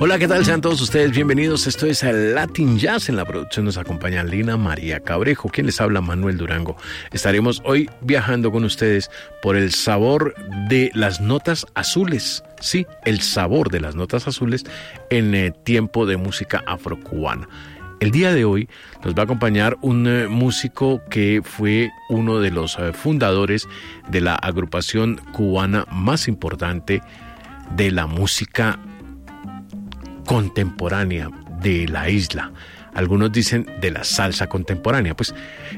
Hola, ¿qué tal? Sean todos ustedes bienvenidos. Esto es el Latin Jazz. En la producción nos acompaña Lina María Cabrejo. Quien les habla, Manuel Durango. Estaremos hoy viajando con ustedes por el sabor de las notas azules. Sí, el sabor de las notas azules en tiempo de música afrocubana. El día de hoy nos va a acompañar un músico que fue uno de los fundadores de la agrupación cubana más importante de la música contemporánea de la isla. Algunos dicen de la salsa contemporánea. Pues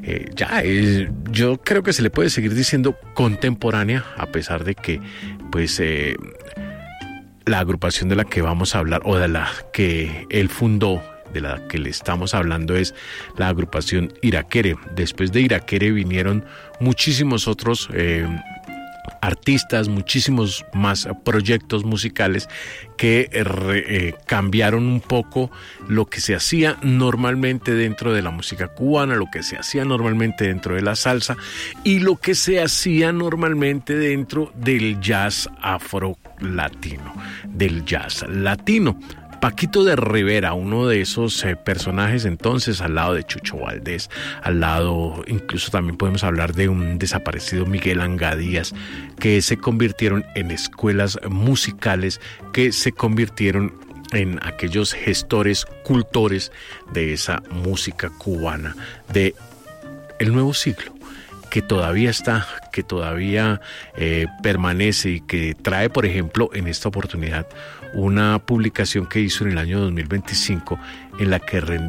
yo creo que se le puede seguir diciendo contemporánea, a pesar de que pues la agrupación de la que vamos a hablar, o de la que él fundó, de la que le estamos hablando, es la agrupación Irakere. Después de Irakere vinieron muchísimos otros artistas, muchísimos más proyectos musicales que cambiaron un poco lo que se hacía normalmente dentro de la música cubana, lo que se hacía normalmente dentro de la salsa y lo que se hacía normalmente dentro del jazz afro-latino, del jazz latino. Paquito de Rivera, uno de esos personajes entonces, al lado de Chucho Valdés, al lado, incluso también podemos hablar de un desaparecido Miguel Angadías, que se convirtieron en escuelas musicales, que se convirtieron en aquellos gestores, cultores de esa música cubana de el nuevo siglo, que todavía está, que todavía permanece y que trae, por ejemplo, en esta oportunidad, una publicación que hizo en el año 2025 en la que